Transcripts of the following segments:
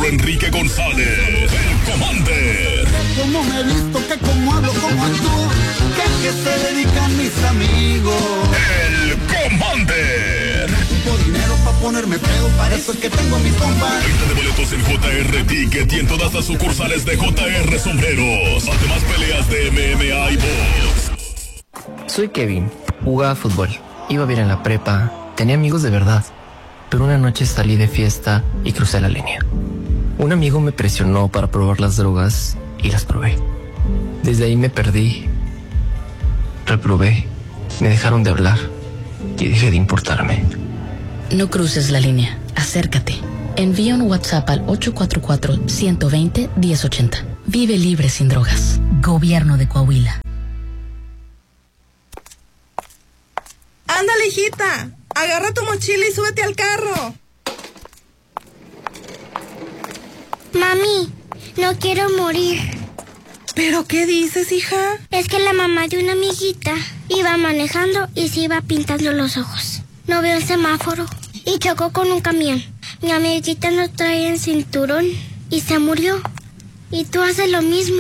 Enrique González, el Commander. Cómo me he visto, que cómo hablo, cómo actúo, que se dedican mis amigos. El Commander. Por dinero pa' ponerme pedo, para eso es que tengo mis compas. Venta de boletos en JR Ticket y en todas las sucursales de JR Sombreros. Además peleas de MMA y box. Soy Kevin, jugaba fútbol, iba bien en la prepa, tenía amigos de verdad. Pero una noche salí de fiesta y crucé la línea. Un amigo me presionó para probar las drogas y las probé. Desde ahí me perdí, reprobé, me dejaron de hablar y dejé de importarme. No cruces la línea, acércate. Envía un WhatsApp al 844-120-1080. Vive libre sin drogas. Gobierno de Coahuila. Ándale, hijita. Agarra tu mochila y súbete al carro. Mami, no quiero morir. ¿Pero qué dices, hija? Es que la mamá de una amiguita iba manejando y se iba pintando los ojos. No vio el semáforo y chocó con un camión. Mi amiguita no traía el cinturón y se murió. Y tú haces lo mismo.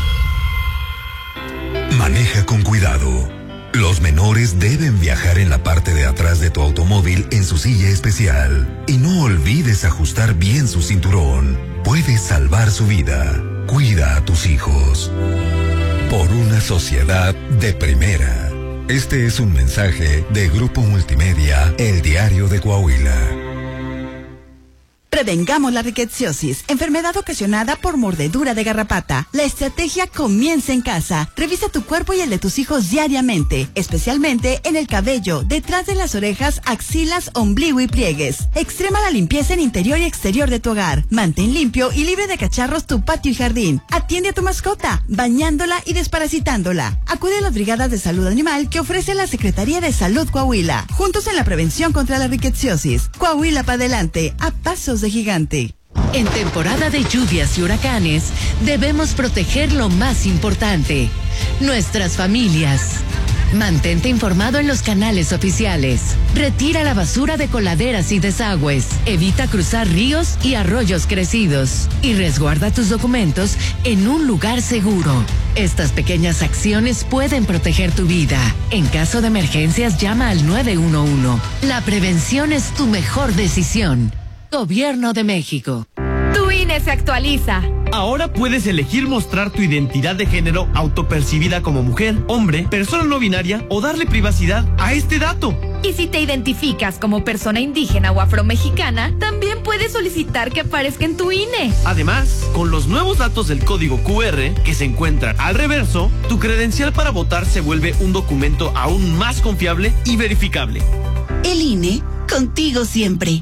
Maneja con cuidado. Los menores deben viajar en la parte de atrás de tu automóvil en su silla especial. Y no olvides ajustar bien su cinturón. Puedes salvar su vida. Cuida a tus hijos. Por una sociedad de primera. Este es un mensaje de Grupo Multimedia, El Diario de Coahuila. Prevengamos la rickettsiosis, enfermedad ocasionada por mordedura de garrapata. La estrategia comienza en casa. Revisa tu cuerpo y el de tus hijos diariamente, especialmente en el cabello, detrás de las orejas, axilas, ombligo y pliegues. Extrema la limpieza en interior y exterior de tu hogar. Mantén limpio y libre de cacharros tu patio y jardín. Atiende a tu mascota, bañándola y desparasitándola. Acude a las brigadas de salud animal que ofrece la Secretaría de Salud Coahuila. Juntos en la prevención contra la rickettsiosis. Coahuila para adelante, a pasos de gigante. En temporada de lluvias y huracanes, debemos proteger lo más importante, nuestras familias. Mantente informado en los canales oficiales. Retira la basura de coladeras y desagües. Evita cruzar ríos y arroyos crecidos. Y resguarda tus documentos en un lugar seguro. Estas pequeñas acciones pueden proteger tu vida. En caso de emergencias, llama al 911. La prevención es tu mejor decisión. Gobierno de México. Tu INE se actualiza. Ahora puedes elegir mostrar tu identidad de género autopercibida como mujer, hombre, persona no binaria o darle privacidad a este dato. Y si te identificas como persona indígena o afromexicana, también puedes solicitar que aparezca en tu INE. Además, con los nuevos datos del código QR que se encuentran al reverso, tu credencial para votar se vuelve un documento aún más confiable y verificable. El INE, contigo siempre.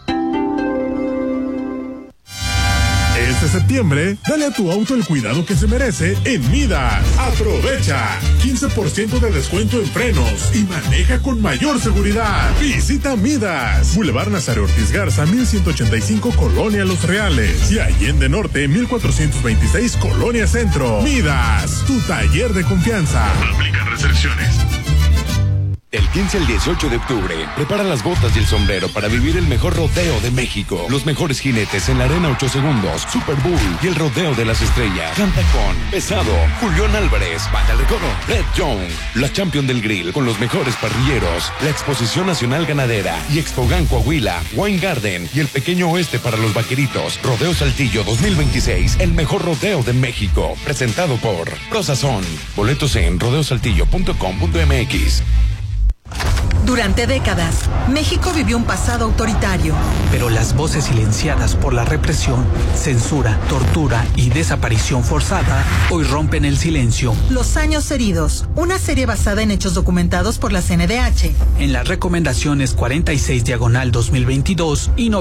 Este septiembre, dale a tu auto el cuidado que se merece en Midas. Aprovecha 15% de descuento en frenos y maneja con mayor seguridad. Visita Midas, Boulevard Nazario Ortiz Garza, 1185, Colonia Los Reales, y Allende Norte, 1426, Colonia Centro. Midas, tu taller de confianza. Aplica restricciones. Del 15 al 18 de octubre, prepara las botas y el sombrero para vivir el mejor rodeo de México. Los mejores jinetes en la Arena 8 Segundos, Super Bowl y el Rodeo de las Estrellas. Canta con Pesado, Julián Álvarez, Banda del Recodo, Red Young, la Champion del Grill con los mejores parrilleros, la Exposición Nacional Ganadera y Expogan Coahuila, Wine Garden y el Pequeño Oeste para los Vaqueritos. Rodeo Saltillo 2026, el mejor rodeo de México. Presentado por Prosazón. Boletos en rodeosaltillo.com.mx. Durante décadas, México vivió un pasado autoritario. Pero las voces silenciadas por la represión, censura, tortura y desaparición forzada hoy rompen el silencio. Los años heridos, una serie basada en hechos documentados por la CNDH. En las recomendaciones 46/2022 y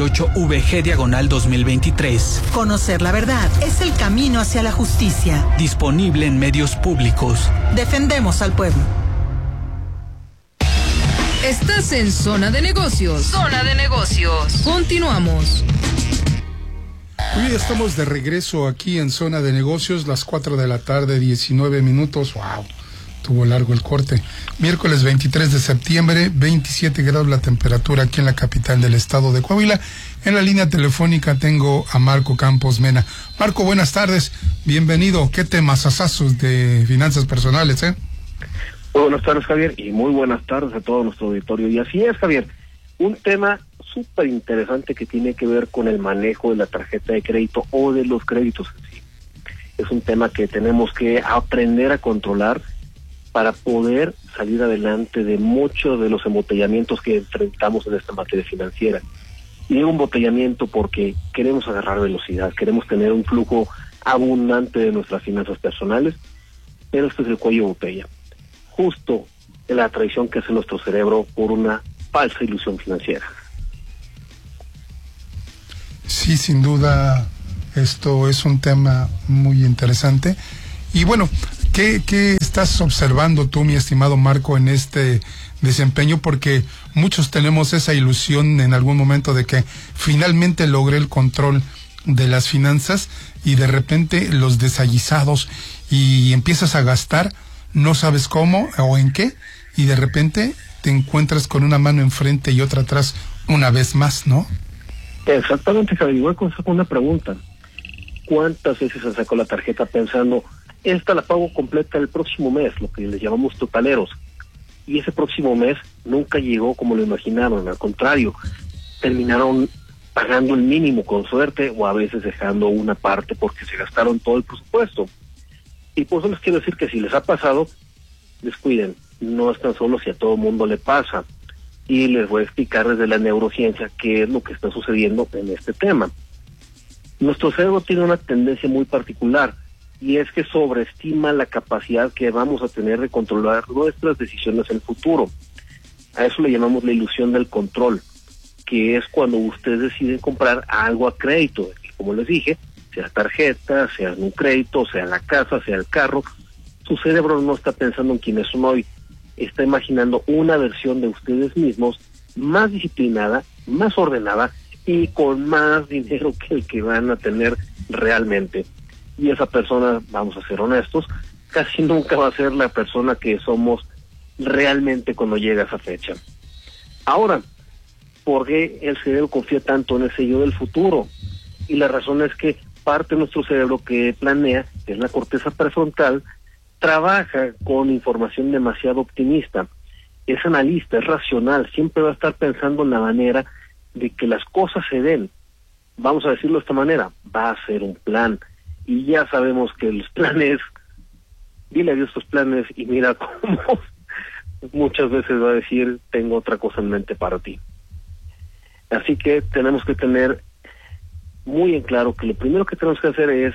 98/VG/2023. Conocer la verdad es el camino hacia la justicia. Disponible en medios públicos. Defendemos al pueblo. Estás en Zona de Negocios. Zona de Negocios. Continuamos. Hoy estamos de regreso aquí en Zona de Negocios, las 4 de la tarde, 19 minutos. ¡Wow! Tuvo largo el corte. Miércoles 23 de septiembre, 27 grados la temperatura aquí en la capital del estado de Coahuila. En la línea telefónica tengo a Marco Campos Mena. Marco, buenas tardes. Bienvenido. ¿Qué temas asazos de finanzas personales, Muy buenas tardes, Javier, y muy buenas tardes a todo nuestro auditorio. Y así es, Javier, un tema súper interesante que tiene que ver con el manejo de la tarjeta de crédito o de los créditos en sí. Es un tema que tenemos que aprender a controlar para poder salir adelante de muchos de los embotellamientos que enfrentamos en esta materia financiera. Y digo embotellamiento porque queremos agarrar velocidad, queremos tener un flujo abundante de nuestras finanzas personales, pero este es el cuello de botella. Justo de la traición que hace nuestro cerebro por una falsa ilusión financiera. Sí, sin duda, esto es un tema muy interesante. Y bueno, ¿qué estás observando tú, mi estimado Marco, en este desempeño? Porque muchos tenemos esa ilusión en algún momento de que finalmente logré el control de las finanzas y de repente los desaguisados y empiezas a gastar, no sabes cómo o en qué, y de repente te encuentras con una mano enfrente y otra atrás una vez más, ¿no? Exactamente, Javier. Igual con una pregunta. ¿Cuántas veces se sacó la tarjeta pensando, esta la pago completa el próximo mes, lo que les llamamos totaleros? Y ese próximo mes nunca llegó como lo imaginaron, al contrario, terminaron pagando el mínimo con suerte o a veces dejando una parte porque se gastaron todo el presupuesto. Y por eso les quiero decir que si les ha pasado, descuiden, no están solos y a todo mundo le pasa. Y les voy a explicar desde la neurociencia qué es lo que está sucediendo en este tema. Nuestro cerebro tiene una tendencia muy particular y es que sobreestima la capacidad que vamos a tener de controlar nuestras decisiones en el futuro. A eso le llamamos la ilusión del control, que es cuando ustedes deciden comprar algo a crédito. Y como les dije, sea tarjeta, sea un crédito, sea la casa, sea el carro, su cerebro no está pensando en quiénes son hoy, está imaginando una versión de ustedes mismos más disciplinada, más ordenada y con más dinero que el que van a tener realmente. Y esa persona, vamos a ser honestos, casi nunca va a ser la persona que somos realmente cuando llega esa fecha. Ahora, ¿por qué el cerebro confía tanto en ese yo del futuro? Y la razón es que parte de nuestro cerebro que planea, que es la corteza prefrontal, trabaja con información demasiado optimista. Es analista, es racional, siempre va a estar pensando en la manera de que las cosas se den. Vamos a decirlo de esta manera, va a ser un plan. Y ya sabemos que los planes, dile adiós a tus planes y mira cómo muchas veces va a decir, tengo otra cosa en mente para ti. Así que tenemos que tener muy en claro que lo primero que tenemos que hacer es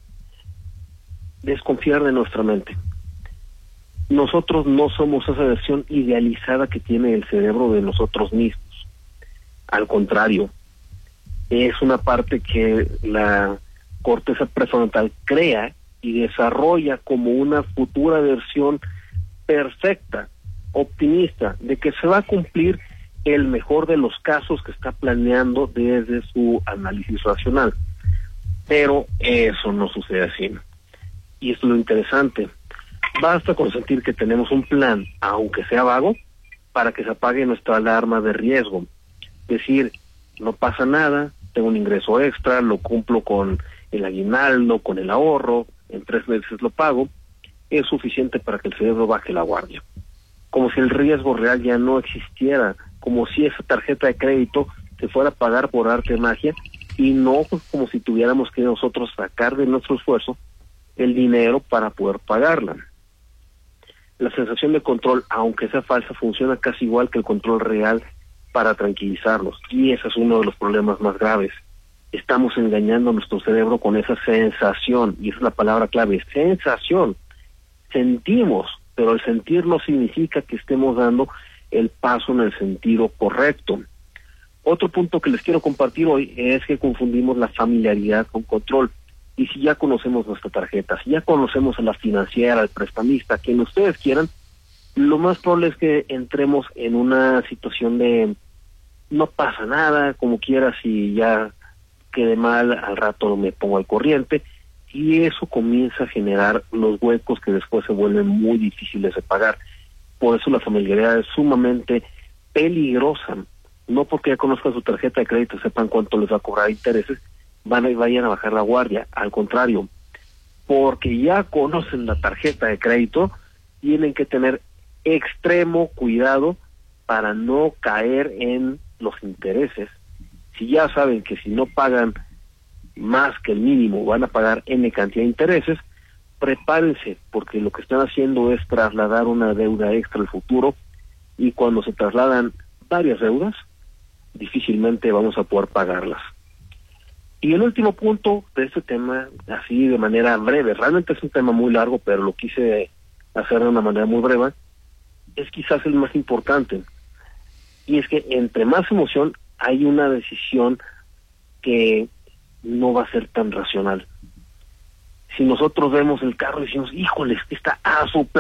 desconfiar de nuestra mente. Nosotros no somos esa versión idealizada que tiene el cerebro de nosotros mismos. Al contrario, es una parte que la corteza prefrontal crea y desarrolla como una futura versión perfecta, optimista, de que se va a cumplir el mejor de los casos que está planeando desde su análisis racional. Pero eso no sucede así. Y esto es lo interesante. Basta con sentir que tenemos un plan, aunque sea vago, para que se apague nuestra alarma de riesgo. Decir, no pasa nada, tengo un ingreso extra, lo cumplo con el aguinaldo, con el ahorro, en 3 meses lo pago, es suficiente para que el cerebro baje la guardia. Como si el riesgo real ya no existiera, como si esa tarjeta de crédito se fuera a pagar por arte de magia y no como si tuviéramos que nosotros sacar de nuestro esfuerzo el dinero para poder pagarla. La sensación de control, aunque sea falsa, funciona casi igual que el control real para tranquilizarnos, y ese es uno de los problemas más graves. Estamos engañando a nuestro cerebro con esa sensación, y esa es la palabra clave, sensación. Sentimos, pero el sentir no significa que estemos dando el paso en el sentido correcto. Otro punto que les quiero compartir hoy es que confundimos la familiaridad con control. Y si ya conocemos nuestra tarjeta, si ya conocemos a la financiera, al prestamista, quien ustedes quieran, lo más probable es que entremos en una situación de no pasa nada, como quiera, si ya quede mal, al rato me pongo al corriente, y eso comienza a generar los huecos que después se vuelven muy difíciles de pagar. Por eso la familiaridad es sumamente peligrosa. No porque ya conozcan su tarjeta de crédito, sepan cuánto les va a cobrar intereses, vayan a bajar la guardia. Al contrario, porque ya conocen la tarjeta de crédito, tienen que tener extremo cuidado para no caer en los intereses. Si ya saben que si no pagan más que el mínimo van a pagar N cantidad de intereses, prepárense, porque lo que están haciendo es trasladar una deuda extra al futuro, y cuando se trasladan varias deudas, difícilmente vamos a poder pagarlas. Y el último punto de este tema, así de manera breve, realmente es un tema muy largo, pero lo quise hacer de una manera muy breve, es quizás el más importante, y es que entre más emoción hay una decisión que no va a ser tan racional. Si nosotros vemos el carro y decimos, híjole, está súper